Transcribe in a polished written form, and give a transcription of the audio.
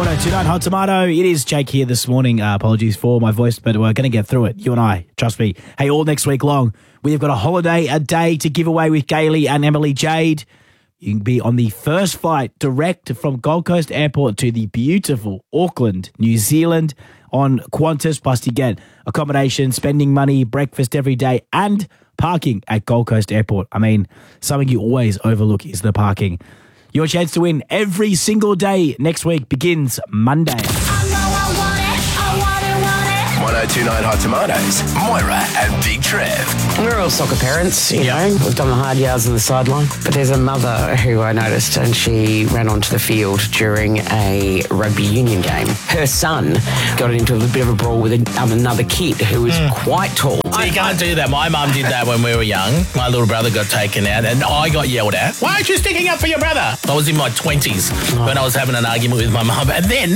1029 Hot Tomato. It is Jake here this morning. Apologies for my voice, but we're going to get through it. You and I, trust me. Hey, all next week long, we've got a holiday a day to give away with Gailey and Emily Jade. You can be on the first flight direct from Gold Coast Airport to the beautiful Auckland, New Zealand on Qantas. Plus you get accommodation, spending money, breakfast every day, and parking at Gold Coast Airport. I mean, something you always overlook is the parking. Your chance to win every single day next week begins Monday. 1029 Hot Tomatoes, Moira and Big Trev. We're all soccer parents, you know. We've done the hard yards on the sideline. But there's a mother who I noticed, and she ran onto the field during a rugby union game. Her son got into a little bit of a brawl with another kid who was quite tall. So you can't do that. My mum did that when we were young. My little brother got taken out and I got yelled at. Why aren't you sticking up for your brother? I was in my 20s when I was having an argument with my mum. And then